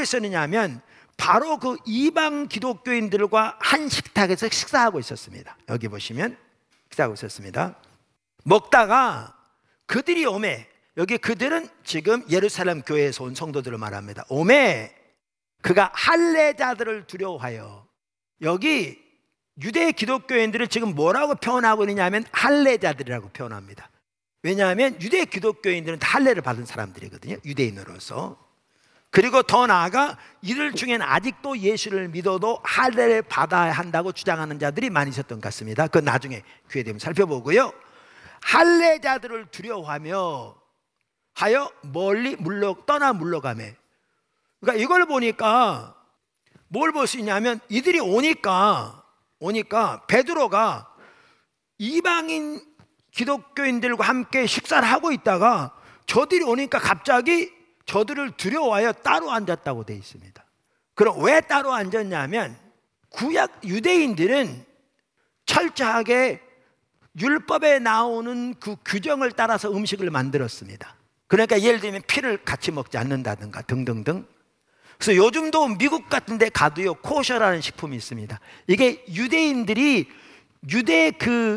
하고 있었느냐 하면 바로 그 이방 기독교인들과 한 식탁에서 식사하고 있었습니다. 여기 보시면 식사하고 있었습니다. 먹다가 그들이 오매, 여기 그들은 지금 예루살렘 교회에서 온 성도들을 말합니다. 오매 그가 할례자들을 두려워하여, 여기 유대 기독교인들을 지금 뭐라고 표현하고 있느냐면 할례자들이라고 표현합니다. 왜냐하면 유대 기독교인들은 다 할례를 받은 사람들이거든요, 유대인으로서. 그리고 더 나아가 이들 중에는 아직도 예수를 믿어도 할례를 받아야 한다고 주장하는 자들이 많이 있었던 것 같습니다. 그건 나중에 기회 되면 살펴보고요. 할례자들을 두려워하며 하여 멀리 떠나 물러가매. 그러니까 이걸 보니까 뭘 볼 수 있냐면 이들이 오니까 베드로가 이방인 기독교인들과 함께 식사를 하고 있다가 저들이 오니까 갑자기 저들을 두려워하여 따로 앉았다고 되어 있습니다. 그럼 왜 따로 앉았냐면 구약 유대인들은 철저하게 율법에 나오는 그 규정을 따라서 음식을 만들었습니다. 그러니까 예를 들면 피를 같이 먹지 않는다든가 등등등. 그래서 요즘도 미국 같은 데 가도요, 코셔라는 식품이 있습니다. 이게 유대인들이 유대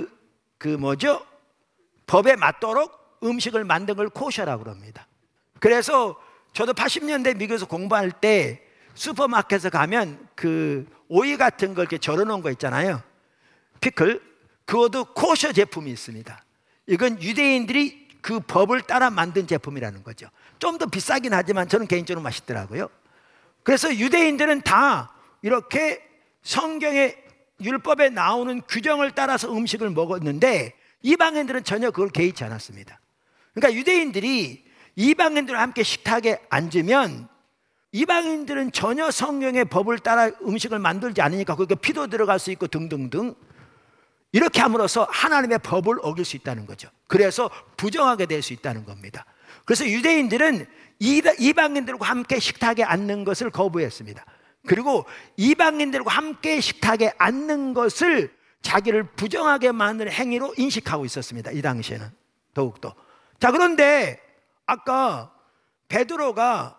법에 맞도록 음식을 만든 걸 코셔라고 합니다. 그래서 저도 80년대 미국에서 공부할 때 슈퍼마켓에 가면 그 오이 같은 걸 이렇게 절여놓은 거 있잖아요, 피클. 그것도 코셔 제품이 있습니다. 이건 유대인들이 그 법을 따라 만든 제품이라는 거죠. 좀 더 비싸긴 하지만 저는 개인적으로 맛있더라고요. 그래서 유대인들은 다 이렇게 성경의 율법에 나오는 규정을 따라서 음식을 먹었는데 이방인들은 전혀 그걸 개의치 않았습니다. 그러니까 유대인들이 이방인들과 함께 식탁에 앉으면 이방인들은 전혀 성경의 법을 따라 음식을 만들지 않으니까 거기에 피도 들어갈 수 있고 등등등, 이렇게 함으로써 하나님의 법을 어길 수 있다는 거죠. 그래서 부정하게 될 수 있다는 겁니다. 그래서 유대인들은 이방인들과 함께 식탁에 앉는 것을 거부했습니다. 그리고 이방인들과 함께 식탁에 앉는 것을 자기를 부정하게 만드는 행위로 인식하고 있었습니다, 이 당시에는 더욱더. 자, 그런데 아까 베드로가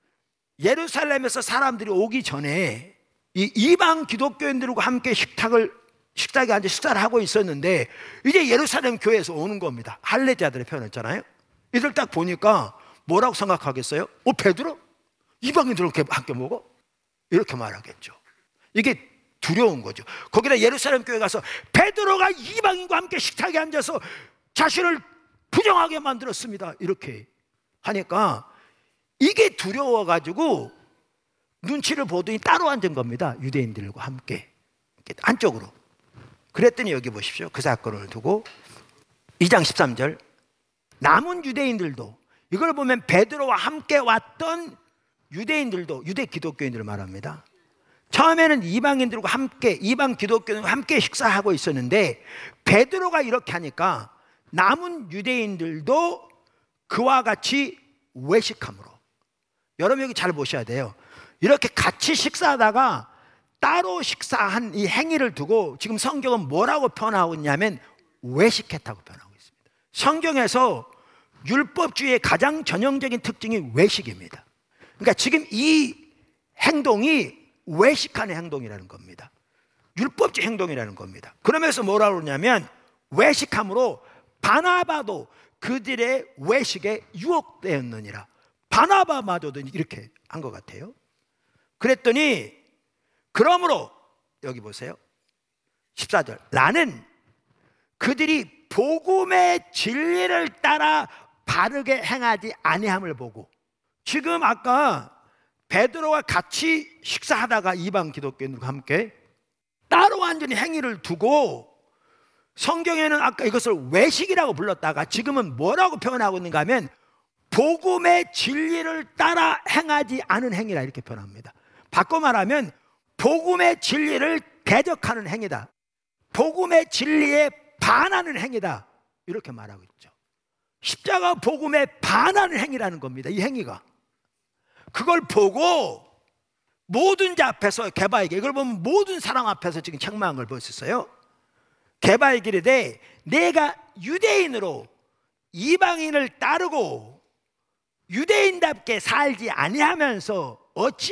예루살렘에서 사람들이 오기 전에 이 이방 기독교인들과 함께 식탁에 앉아 식사를 하고 있었는데 이제 예루살렘 교회에서 오는 겁니다. 할례자들의 표현했잖아요. 이들 딱 보니까 뭐라고 생각하겠어요? 베드로? 이방인들과 함께 먹어? 이렇게 말하겠죠. 이게 두려운 거죠. 거기다 예루살렘 교회 가서 베드로가 이방인과 함께 식탁에 앉아서 자신을 부정하게 만들었습니다, 이렇게 하니까 이게 두려워가지고 눈치를 보더니 따로 앉은 겁니다, 유대인들과 함께 안쪽으로. 그랬더니 여기 보십시오, 그 사건을 두고 2장 13절, 남은 유대인들도, 이걸 보면 베드로와 함께 왔던 유대인들도, 유대 기독교인들을 말합니다. 처음에는 이방 기독교인들과 함께 식사하고 있었는데 베드로가 이렇게 하니까 남은 유대인들도 그와 같이 외식함으로. 여러분 여기 잘 보셔야 돼요. 이렇게 같이 식사하다가 따로 식사한 이 행위를 두고 지금 성경은 뭐라고 표현하고 있냐면 외식했다고 표현하고 있습니다. 성경에서 율법주의의 가장 전형적인 특징이 외식입니다. 그러니까 지금 이 행동이 외식하는 행동이라는 겁니다. 율법주의 행동이라는 겁니다. 그러면서 뭐라고 그러냐면 외식함으로 바나바도 그들의 외식에 유혹되었느니라. 바나바마저도 이렇게 한 것 같아요. 그랬더니 그러므로 여기 보세요, 14절, 나는 그들이 복음의 진리를 따라 바르게 행하지 아니함을 보고. 지금 아까 베드로와 같이 식사하다가 이방 기독교인들과 함께 따로 완전히 행위를 두고 성경에는 아까 이것을 외식이라고 불렀다가 지금은 뭐라고 표현하고 있는가 하면 복음의 진리를 따라 행하지 않은 행위라 이렇게 표현합니다. 바꿔 말하면 복음의 진리를 대적하는 행위다, 복음의 진리에 반하는 행위다, 이렇게 말하고 있죠. 십자가 복음에 반하는 행위라는 겁니다, 이 행위가. 그걸 보고 모든 자 앞에서 게바에게, 이걸 보면 모든 사람 앞에서 지금 책망한 걸 볼 수 있어요. 게바에게 이르되 내가 유대인으로 이방인을 따르고 유대인답게 살지 아니하면서 어찌